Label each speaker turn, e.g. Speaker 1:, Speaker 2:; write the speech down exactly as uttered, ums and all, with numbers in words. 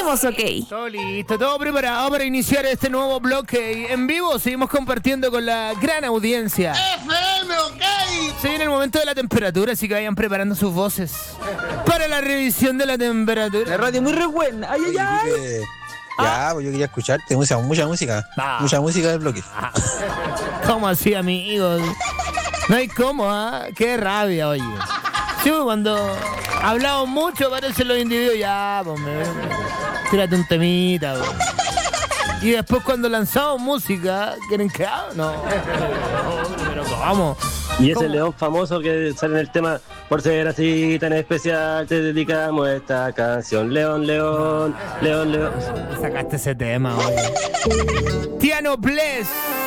Speaker 1: Seguimos, ok.
Speaker 2: Todo listo, todo preparado para iniciar este nuevo bloque. En vivo seguimos compartiendo con la gran audiencia.
Speaker 3: F M, ok.
Speaker 2: Se viene el momento de la temperatura, así que vayan preparando sus voces para la revisión de la temperatura.
Speaker 4: La radio muy re buena. Ay, ay, ay.
Speaker 5: Ya, pues yo quería escucharte, mucha, mucha música.
Speaker 2: Ah.
Speaker 5: Mucha música del bloque.
Speaker 2: ¿Cómo así, amigos? No hay cómo, ¿ah? Qué rabia, oye. Sí, cuando hablamos mucho parecen los individuos, ya, pues, me, tírate un temita, pues. Y después cuando lanzamos música, ¿quieren que haga? No, pero ¿cómo?
Speaker 6: Y ese
Speaker 2: ¿Cómo?
Speaker 6: león famoso que sale en el tema, por ser así tan especial, te dedicamos esta canción. León, león, león, león.
Speaker 2: Sacaste ese tema, oye. Tiano Bless.